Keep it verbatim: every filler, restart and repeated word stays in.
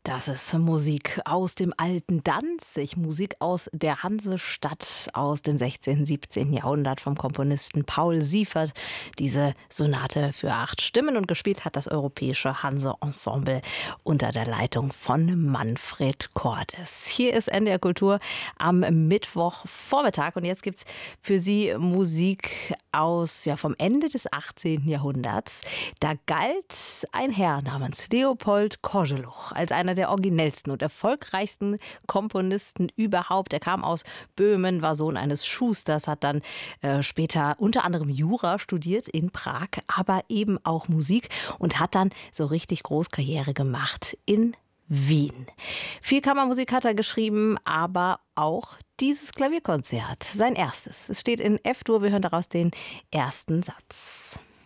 Das ist Musik aus dem alten Danzig, Musik aus der Hansestadt aus dem sechzehnten., siebzehnten. Jahrhundert vom Komponisten Paul Siefert. Diese Sonate für acht Stimmen, und gespielt hat das Europäische Hanse-Ensemble unter der Leitung von Manfred Cordes. Hier ist N D R Kultur am Mittwochvormittag, und jetzt gibt's für Sie Musik aus ja vom Ende des achtzehnten. Jahrhunderts. Da galt ein Herr namens Leopold Koželuch als einer der originellsten und erfolgreichsten Komponisten überhaupt. Er kam aus Böhmen, war Sohn eines Schusters, hat dann äh, später unter anderem Jura studiert in Prag, aber eben auch Musik, und hat dann so richtig groß Karriere gemacht in Wien. Viel Kammermusik hat er geschrieben, aber auch dieses Klavierkonzert, sein erstes. Es steht in F-Dur, wir hören daraus den ersten Satz.